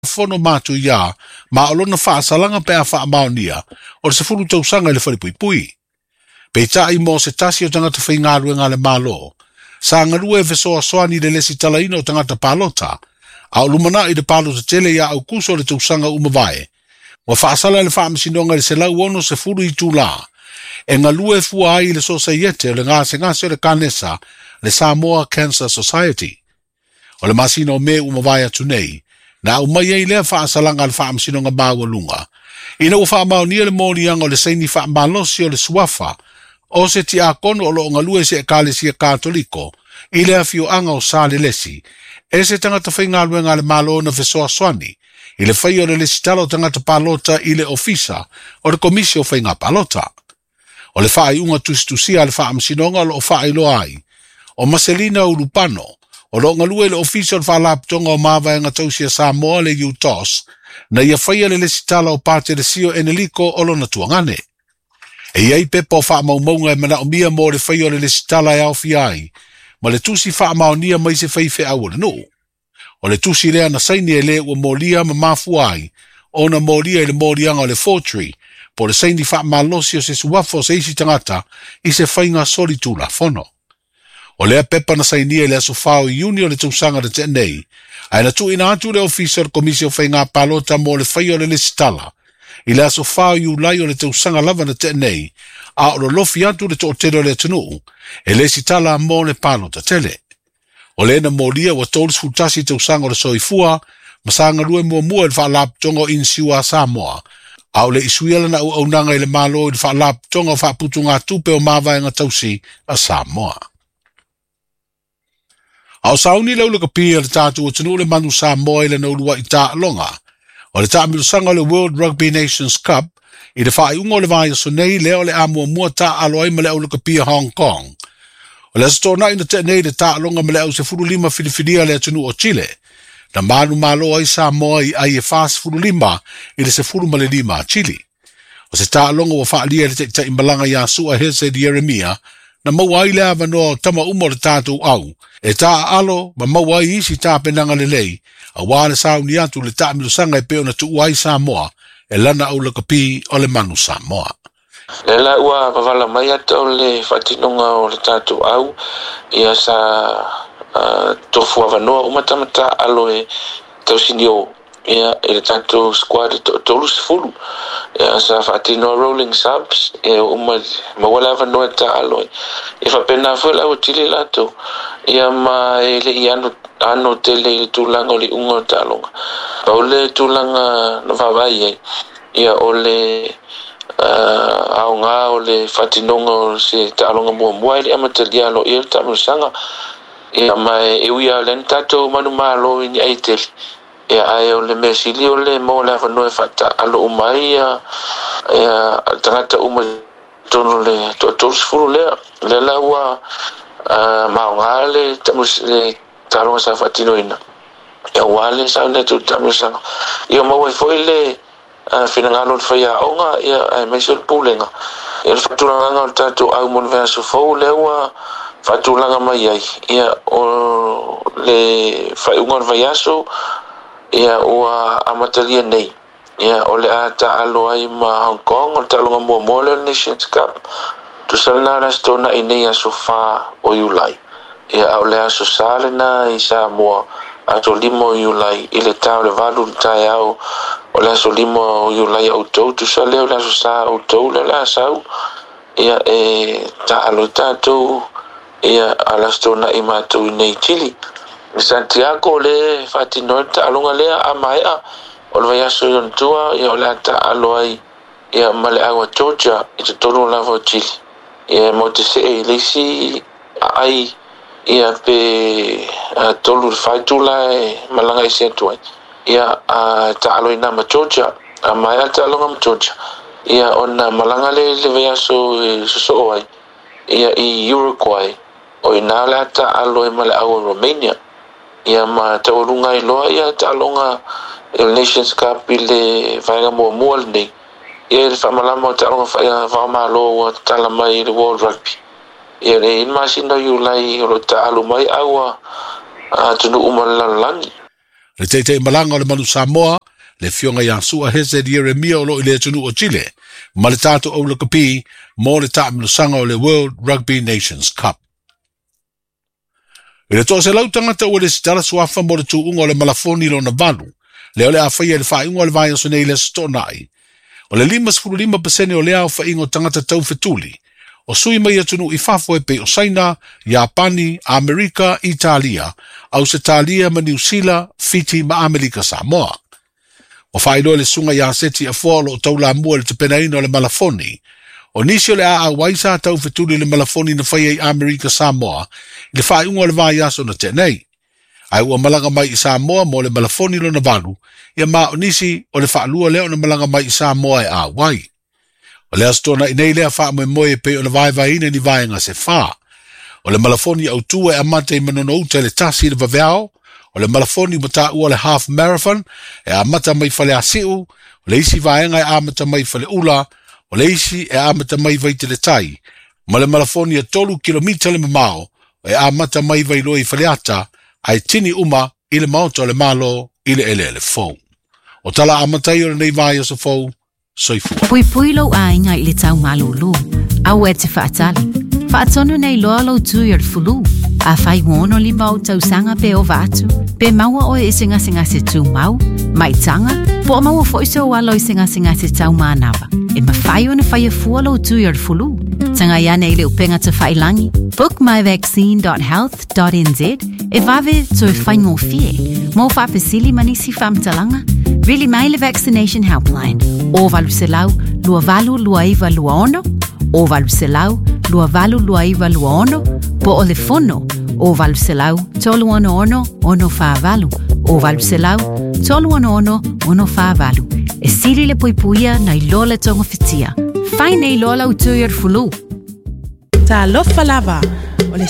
fono mātu ia, ma o lona whaasalanga pe a whaamaonia, o le se furu tausanga i le wharipui. Pei tai mo se tasi o tangata whaingarua ngā le mālo, sa ngarua e vesoa soani le lesi talaina o tangata palota, a o lumana i le palota tele ia au kuso le tausanga umavae. Wa whaasala le whaamasinonga le se lau ono se furu i tūla, e ngalua e fua ai le sosaiete o le ngase o le kanesa, le Samoa Cancer Society. O le masino me umavae atu nei, na umai ei lea whaasalanga le whaamasinonga māua lunga. Ina ua whaamaunia le mōrianga o le seini whaamalosi o le suafa, o se ti a kono o lo ngalua se e kālesia kātoliko, i lea fio anga o sāle lesi, e se tangata whaingalua ngā le malo na vesoa soani, i le whai o le lesi talo tangata palota i le ofisa o le komisi o whainga palota. O le whai unga tustusia le whaamasinonga o lo whai lo ai, o Marcelina Ulupano, o lo ngalua le ofisa o le whalaptonga o māwainga tausia Samoa le UTOS, na ia whaia le lesi talo o pāte le sio eneliko o lo na tuangane. E iai pepa o whaamaumaunga e mana o mia mo le whaia o le lesi tala e au fiai, ma le tusi whaamaunia mai se whaife au le no. O le tusi lea na saini e le ua molia ma mafu ai, o na molia e le morianga o le Fortree, po le saini whaamalosi o se suwafo se isi tangata i se whainga soli tūla fono. O lea pepa na saini e le aso whao i uni o le tausanga de tenei, ai na tu ina atu le ofisa o komisi o whainga palota mo le whaia o le lesi tala, i le aso whao i ulai o le tausanga lava na tenei, a o lo lofi atu le to tele o le tunu, e lesi tala mo le palota tele. O le na molia wa tolis futasi tausanga o le soifua, masanga rue mua le whaalap tonga o insiua Samoa, a o le isuiala na au nanga i le malo i le whaalap tonga o whaaputunga tupe o mawaenga tausi a Samoa. A o sauni lau laka pia le tātu o tunu le manu Samoa i le naurua i tā alonga, o le tā milusanga o le World Rugby Nations Cup, i le whaaiunga o le vai o sonei leo le amua mua tā aloai ma le au laka pia Hong Kong. O le asatona ina tenei le tā alonga ma le au se furu lima filifilia le atunu o Chile, na manu malo ai Samoa i ai e fās furu lima i le se furu ma le lima a Chile. O se tā alonga wa whaalia le te imbalanga ia sua Heze di Jeremia, na mawai le ava no tama umo le tātou au, e tā alo ma mawai isi tā penanga le lei, a wāle sauni atu le tā milusanga e peo na tu uai Samoa, e lana au laka pi o le manu Samoa. Le la ua pavala mai ata o le whatinonga o le tātou au, ia sa tofu avanoa umatamata alo e tausini o, ia e le tātou squad tolu se fulu, ia sa whatinoa rolling subs, ia mawala avanoa ta alo e whapena fuela o tili lato, ia ma e le i ano tele i le tūlanga o le unga o tālonga. Pa o le tūlanga na whawai ai, ia o le au ngā o le whatinonga o se tālonga mua i le amatalia lo i le tamusanga, ia mai e uia le tato manu malo i ni aiteli, ia ai o le mesili o le mo le whanoi whata alo umai, ia tangata uma tono le tosfuru le laua mao ngā le tālonga sa whatinoina. Ia wale sa le tu tamusanga. Ia mawai foi le finangalo le whaia onga, ia meisio le pūlenga. Ia le whatulanga o tātou au mon vea sufou le ua whatulanga mai ai. Ia o le whaiunga o vaiaso, ia ua amatalia nei. Ia o le ata alo ai ma Hong Kong, o le talonga mua le Nations Cup. Tu salina rasto na inei aso wha o Iulai. Ia o le aso sale na i Samoa, ato limo o Iulai, i le tau le valu le tai au, o le aso limo o Iulai au tau, tu sa leo le aso sa au tau le asau, ia e ta alo tātou, ia alasto na i mātou i nei Chile. I Santiago le whatinoa ta alonga lea a maea, o le vai aso i ontua, ia o le ata alo ai, ia ma le awa Georgia, i te tono lava o Chile. Ia mo te se e leisi ai, ia pe tolu whaitula e malanga i se atuai. Ia ta alo i nama Georgia, a maea ta alonga ma Georgia. Ia ona malanga le vea so so ai. Ia i Uruguay, o i nā le ata alo i male awa Romania. Ia ma ta orunga i loa, ia ta alonga il Nations Cup i le vaenga mua le nei. Ia le whamalama o ta alonga whaamalo o tala mai i le World Rugby. Ia le inmasina i ulai o ta alu mai awa tunu umalalani. Le teitei malanga o le manu Samoa, le fionga ia sua hese di Yeremia o lo i le tunu o Chile, ma le tātou au lakapi, mo le taamilusanga o le World Rugby Nations Cup. I le tō se lau tangata ua le sitara suafa mo le tūunga o le malafoni lo na valu, le ole a whaia le whainga o le vai aso nei le stonai. O le 5% o le au whainga o tangata tau fetuli, o sui mai atunu i whafo e pe o Saina, Japani, Amerika, Italia, au se Talia ma New Zealand, Fiji ma Amerika Samoa. O whaino le sunga ia seti a fualo o taula mua le te penaina o le malafoni, o nisi o le a waisa tau fetuli le malafoni na whaia i Amerika Samoa, i le whainga o le vai aso na tenei. Ai ua malanga mai i Samoa mo le malafoni lo na valu, ia maa o nisi o le whaalua leo na malanga mai i Samoa e a wai. O le astona i nei lea wha moe moe pe o le vai ina ni vaenga se wha. O le malafoni au tua e amate i manono uta le tasi le vaveao, o le malafoni mata ua le half marathon, e amata mai fale asiu, o le isi vaenga e amata mai fale ula, o le isi e amata mai vaite le tai, ma le malafoni a 3 kilomita le mamao, e amata mai vailoi fale ata, ai tini uma i le maoto le malo i le ele fou. O tala amatai o le nei vai o sa fou, soifua. Pui lau ainga i le tau malulu, au e te whaatali. Whaatonu nei loa lau tui ar fulu, a whai wono li mau tau sanga pe o vatu, pe maua o e singa se tū mau, mai tanga, po o maua foiso o alo i singa se tau mānawa. E ma whai o na whai a fua lau tui ar fulu, tanga ia nei le upenga te whailangi, bookmyvaccine.health.nz, e vave to e whai ngō fie, mō whapesili manisi whamtalanga, really mai le vaccination helpline, o valu se lau, lua valu lua iwa lua ono, o valu se lau, lua valu lua iwa lua ono, po o le fono, o valu se lau, tolu ono ono wha valu, o valu se lau, tolu ono wha valu, e siri le puipuia na i lola tonga fitia, whai nei lola utui ar fulu. Ta lofa lava.